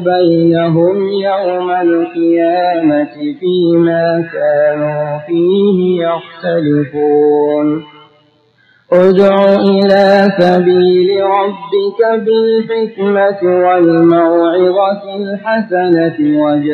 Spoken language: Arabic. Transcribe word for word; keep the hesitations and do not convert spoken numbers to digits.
بينهم يوم القيامة فيما كانوا فيه يختلفون ادع إلى سبيل ربك بالحكمة والموعظة الحسنة